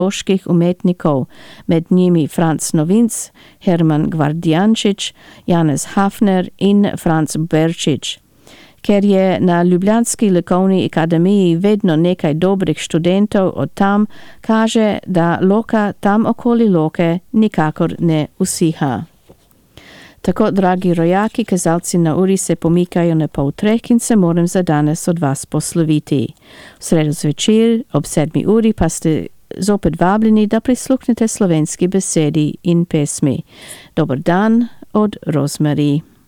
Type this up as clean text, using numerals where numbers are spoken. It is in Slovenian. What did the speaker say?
pedagoških umetnikov, med njimi Franc Novinc, Herman Gvardjančič, Janez Hafner in Franc Berčič. Ker je na Ljubljanski likovni akademiji vedno nekaj dobrih študentov od tam, kaže, da Loka tam okoli Loke nikakor ne usiha. Tako, dragi rojaki, kazalci na uri se pomikajo na 2:30 in se moram za danes od vas posloviti. V sredo zvečer ob 7 uri pa ste zopet vabljeni, da prisluhnete slovenski besedi in pesmi. Dober dan od Rosemary.